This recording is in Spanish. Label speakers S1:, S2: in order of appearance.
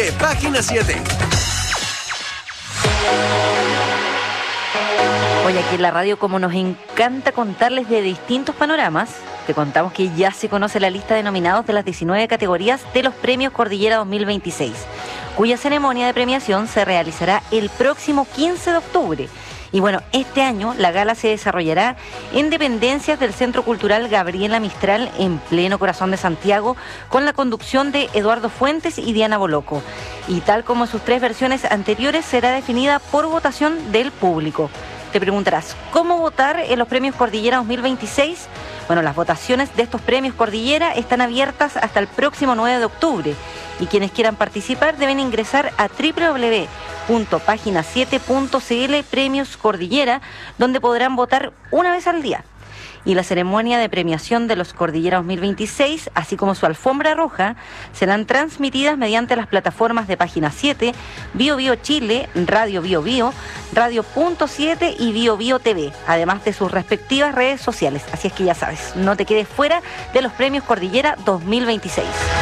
S1: de Página 7.
S2: Hoy aquí en la radio, como nos encanta contarles de distintos panoramas, te contamos que ya se conoce la lista de nominados de las 19 categorías de los Premios Cordillera 2026, cuya ceremonia de premiación se realizará el próximo 15 de octubre. Y bueno, este año la gala se desarrollará en dependencias del Centro Cultural Gabriela Mistral, en pleno corazón de Santiago, con la conducción de Eduardo Fuentes y Diana Boloco. Y tal como en sus 3 versiones anteriores, será definida por votación del público. Te preguntarás, ¿cómo votar en los Premios Cordillera 2026? Bueno, las votaciones de estos Premios Cordillera están abiertas hasta el próximo 9 de octubre y quienes quieran participar deben ingresar a www.pagina7.cl Premios Cordillera, donde podrán votar una vez al día. Y la ceremonia de premiación de los Cordillera 2026, así como su alfombra roja, serán transmitidas mediante las plataformas de Página 7, Bio Bio Chile, Radio Bio Bio, Radio.7 y Bio Bio TV, además de sus respectivas redes sociales. Así es que ya sabes, no te quedes fuera de los Premios Cordillera 2026.